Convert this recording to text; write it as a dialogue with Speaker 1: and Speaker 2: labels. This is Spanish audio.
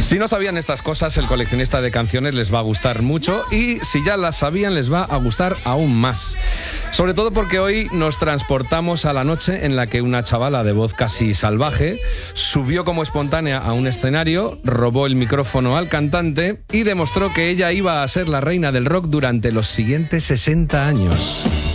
Speaker 1: Si no sabían estas cosas, el coleccionista de canciones les va a gustar mucho, y si ya las sabían, les va a gustar aún más. Sobre todo porque hoy nos transportamos a la noche en la que una chavala de voz casi salvaje subió como espontánea a un escenario, robó el micrófono al cantante y demostró que ella iba a ser la reina del rock durante los siguientes 60 años.